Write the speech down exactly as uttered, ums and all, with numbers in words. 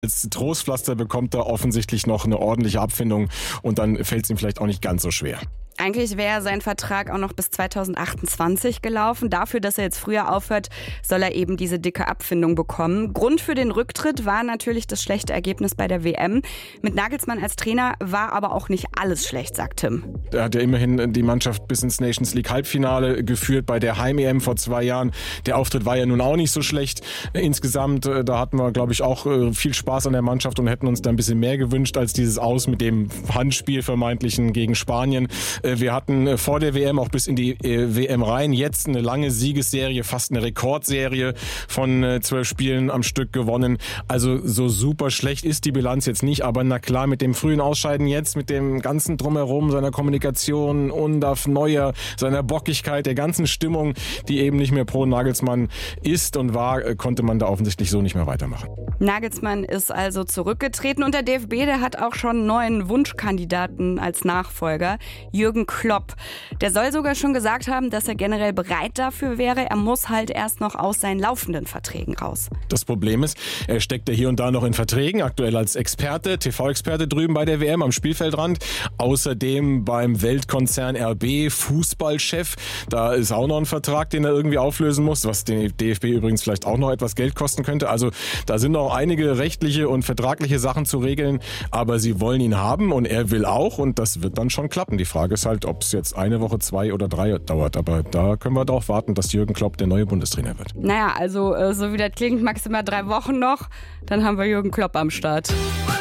Als Trostpflaster bekommt er offensichtlich noch eine ordentliche Abfindung und dann fällt es ihm vielleicht auch nicht ganz so schwer. Eigentlich wäre sein Vertrag auch noch bis zweitausendachtundzwanzig gelaufen. Dafür, dass er jetzt früher aufhört, soll er eben diese dicke Abfindung bekommen. Grund für den Rücktritt war natürlich das schlechte Ergebnis bei der W M. Mit Nagelsmann als Trainer war aber auch nicht alles schlecht, sagt Tim. Er hat ja immerhin die Mannschaft bis ins Nations League Halbfinale geführt bei der Heim-E M vor zwei Jahren. Der Auftritt war ja nun auch nicht so schlecht. Insgesamt, da hatten wir, glaube ich, auch viel Spaß an der Mannschaft und hätten uns da ein bisschen mehr gewünscht als dieses Aus mit dem Handspiel vermeintlichen gegen Spanien. Wir hatten vor der W M auch bis in die W M rein jetzt eine lange Siegesserie, fast eine Rekordserie von zwölf Spielen am Stück gewonnen. Also so super schlecht ist die Bilanz jetzt nicht, aber na klar, mit dem frühen Ausscheiden jetzt, mit dem ganzen Drumherum, seiner Kommunikation, Undaf, Neuer, seiner Bockigkeit, der ganzen Stimmung, die eben nicht mehr pro Nagelsmann ist und war, konnte man da offensichtlich so nicht mehr weitermachen. Nagelsmann ist also zurückgetreten und der D F B, der hat auch schon einen neuen Wunschkandidaten als Nachfolger, Jürgen Klopp. Der soll sogar schon gesagt haben, dass er generell bereit dafür wäre. Er muss halt erst noch aus seinen laufenden Verträgen raus. Das Problem ist, er steckt ja hier und da noch in Verträgen, aktuell als Experte, T V-Experte drüben bei der W M am Spielfeldrand. Außerdem beim Weltkonzern R B, Fußballchef. Da ist auch noch ein Vertrag, den er irgendwie auflösen muss, was den D F B übrigens vielleicht auch noch etwas Geld kosten könnte. Also da sind noch einige rechtliche und vertragliche Sachen zu regeln, aber sie wollen ihn haben und er will auch und das wird dann schon klappen. Die Frage ist halt, ob es jetzt eine Woche, zwei oder drei dauert, aber da können wir darauf warten, dass Jürgen Klopp der neue Bundestrainer wird. Naja, also so wie das klingt, maximal drei Wochen noch, dann haben wir Jürgen Klopp am Start.